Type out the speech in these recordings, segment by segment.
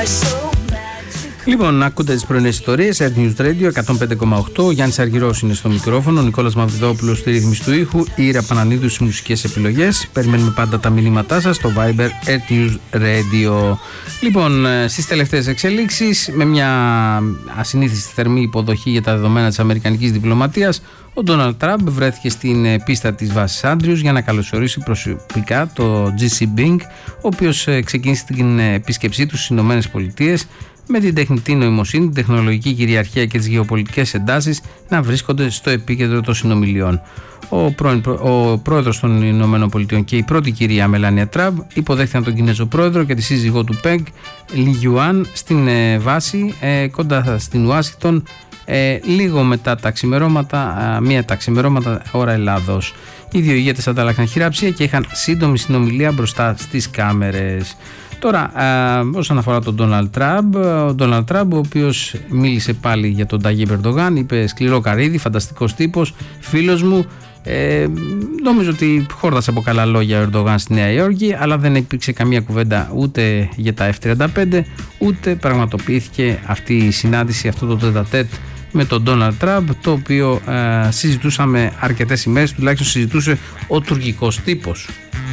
Λοιπόν, ακούτε τις πρωινές ιστορίες, Earth News Radio 105,8. Ο Γιάννης Αργυρός είναι στο μικρόφωνο, ο Νικόλας Μαυριδόπουλος στη ρύθμιση του ήχου, η Ήρα Πανανίδου στις μουσικές επιλογές. Περιμένουμε πάντα τα μηνύματά σας στο Viber Earth News Radio. Λοιπόν, στις τελευταίες εξελίξεις, με μια ασυνήθιστη θερμή υποδοχή για τα δεδομένα της αμερικανικής διπλωματίας, ο Ντόναλντ Τραμπ βρέθηκε στην πίστα της βάσης Άντριους για να καλωσορίσει προσωπικά το GC Bing, ο οποίος ξεκίνησε την επίσκεψή του στις Ηνωμένες Πολιτείες με την τεχνητή νοημοσύνη, την τεχνολογική κυριαρχία και τις γεωπολιτικές εντάσεις να βρίσκονται στο επίκεντρο των συνομιλιών. Ο πρόεδρος των Ηνωμένων Πολιτειών και η πρώτη κυρία Μελάνια Τραμπ υποδέχθηκαν τον Κινέζο πρόεδρο και τη σύζυγό του Πεγ Λι Γιουάν στην βάση κοντά στην Ουάσιγκτον λίγο μετά τα ξημερώματα, μία τα ξημερώματα ώρα Ελλάδος. Οι δύο ηγέτες ανταλλάξαν χειραψία και είχαν σύντομη συνομιλία μπροστά στις κάμερες. Τώρα, όσον αφορά τον Ντόναλντ Τραμπ, ο οποίος μίλησε πάλι για τον Ταγίπ Ερντογάν, είπε σκληρό καρύδι, φανταστικός τύπος, φίλος μου. Νομίζω ότι χόρτασε από καλά λόγια ο Ερντογάν στη Νέα Υόρκη, αλλά δεν υπήρξε καμία κουβέντα ούτε για τα F-35, ούτε πραγματοποιήθηκε αυτή η συνάντηση, αυτό το τετατέτ με τον Ντόναλντ Τραμπ, το οποίο συζητούσαμε αρκετές ημέρες, τουλάχιστον συζητούσε ο τουρκικός τύπος.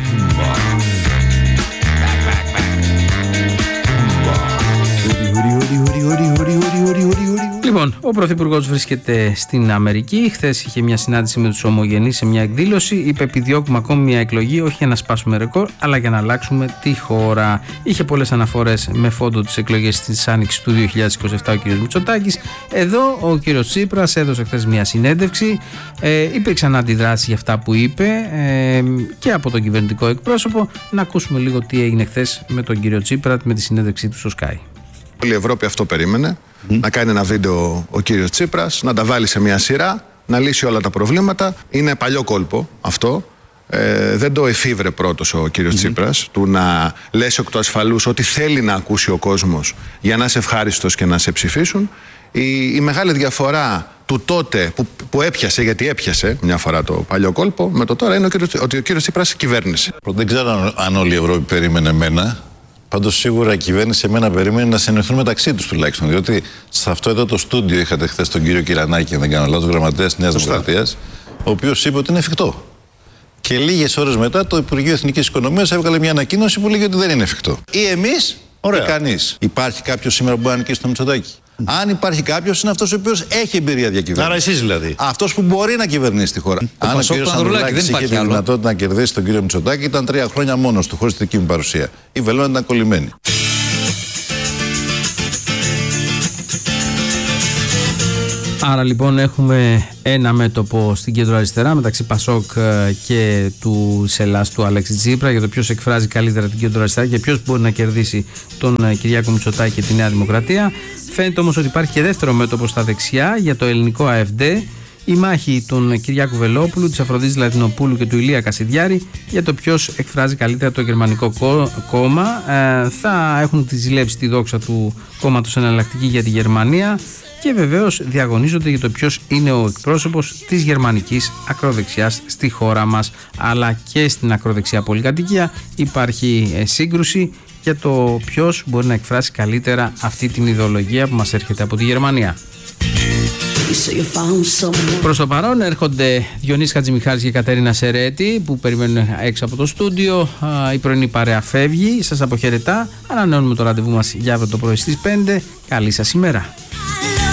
Λοιπόν, ο Πρωθυπουργός βρίσκεται στην Αμερική. Χθες είχε μια συνάντηση με τους ομογενείς σε μια εκδήλωση. Είπε: επιδιώκουμε ακόμη μια εκλογή, όχι για να σπάσουμε ρεκόρ, αλλά για να αλλάξουμε τη χώρα. Είχε πολλές αναφορές με φόντο τις εκλογές της Άνοιξης του 2027 ο κ. Μητσοτάκης. Εδώ ο κ. Τσίπρας έδωσε χθες μια συνέντευξη. Υπήρξαν αντιδράσεις για αυτά που είπε και από τον κυβερνητικό εκπρόσωπο. Να ακούσουμε λίγο τι έγινε χθες με τον κ. Τσίπρα με τη συνέντευξή του στο Sky. Όλη η Ευρώπη αυτό περίμενε, να κάνει ένα βίντεο ο κύριος Τσίπρας, να τα βάλει σε μια σειρά, να λύσει όλα τα προβλήματα. Είναι παλιό κόλπο αυτό. Δεν το εφήβρε πρώτος ο κύριος Τσίπρας, του να λες εκ του ασφαλούς ό,τι θέλει να ακούσει ο κόσμος για να είσαι ευχάριστος και να σε ψηφίσουν. Η μεγάλη διαφορά του τότε που έπιασε, γιατί έπιασε μια φορά το παλιό κόλπο, με το τώρα είναι ότι ο κύριος Τσίπρας κυβέρνησε. Δεν ξέρω αν όλη η Ευρώπη περίμενε εμένα. Πάντως σίγουρα η κυβέρνηση εμένα περίμενε να συνεννοηθούν μεταξύ τους τουλάχιστον. Διότι σε αυτό εδώ το στούντιο είχατε χθες τον κύριο Κυρανάκη, αν δεν κάνω λάθος, γραμματέας της Νέας Δημοκρατίας, ο οποίος είπε ότι είναι εφικτό. Και λίγες ώρες μετά το Υπουργείο Εθνικής Οικονομίας έβγαλε μια ανακοίνωση που λέγει ότι δεν είναι εφικτό. Ή εμείς ή κανείς. Υπάρχει κάποιος σήμερα που μπορεί να νικήσει το Μητσοτάκη? Αν υπάρχει κάποιος, είναι αυτός ο οποίος έχει εμπειρία διακυβέρνηση. Άρα εσείς δηλαδή. Αυτός που μπορεί να κυβερνήσει τη χώρα. Αν ο κύριος Ανδρουλάκης είχε τη δυνατότητα να κερδίσει τον κύριο Μητσοτάκη, ήταν 3 χρόνια μόνος του, χωρίς τη δική μου παρουσία. Η βελόνα ήταν κολλημένη. Άρα λοιπόν έχουμε ένα μέτωπο στην κέντρο αριστερά μεταξύ Πασόκ και του Σελάς του Αλέξη Τσίπρα για το ποιος εκφράζει καλύτερα την κέντρο αριστερά και ποιος μπορεί να κερδίσει τον Κυριάκο Μητσοτάκη και τη Νέα Δημοκρατία. Φαίνεται όμως ότι υπάρχει και δεύτερο μέτωπο στα δεξιά για το ελληνικό ΑΕΦΔ. Η μάχη των Κυριάκου Βελόπουλου, της Αφροδίτης Λατινοπούλου και του Ηλία Κασιδιάρη για το ποιος εκφράζει καλύτερα το γερμανικό κόμμα. Θα έχουν τη ζηλέψει τη δόξα του κόμματος Εναλλακτική για τη Γερμανία και βεβαίως διαγωνίζονται για το ποιος είναι ο εκπρόσωπος της γερμανικής ακροδεξιάς στη χώρα μας, αλλά και στην ακροδεξιά πολυκατοικία υπάρχει σύγκρουση για το ποιος μπορεί να εκφράσει καλύτερα αυτή την ιδεολογία που μας έρχεται από τη Γερμανία. Προς το παρόν έρχονται Διονύσης Χατζημιχάρης και Κατερίνα Σερέτη που περιμένουν έξω από το στούντιο. Η πρωινή παρέα φεύγει, σας αποχαιρετά. Ανανεώνουμε το ραντεβού μας για αύριο το πρωί στις 5. Καλή σας ημέρα.